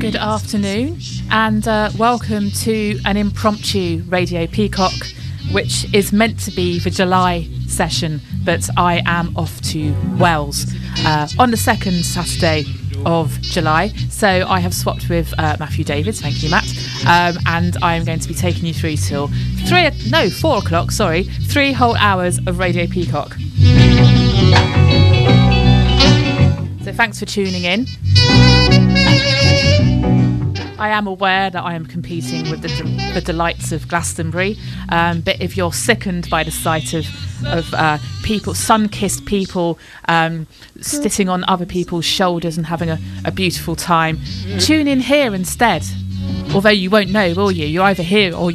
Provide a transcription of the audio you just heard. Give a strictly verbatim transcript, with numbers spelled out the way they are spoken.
good afternoon, and uh, welcome to an impromptu Radio Peacock, which is meant to be the July session, but I am off to Wales uh, on the second Saturday of July. So I have swapped with uh, Matthew Davids, thank you, Matt, um, and I am going to be taking you through till three, no, four o'clock, sorry, three whole hours of Radio Peacock. So thanks for tuning in. I am aware that I am competing with the, de- the delights of Glastonbury, um, but if you're sickened by the sight of, of uh, people, sun-kissed people um, sitting on other people's shoulders and having a, a beautiful time, tune in here instead. Although you won't know, will you? You're either here or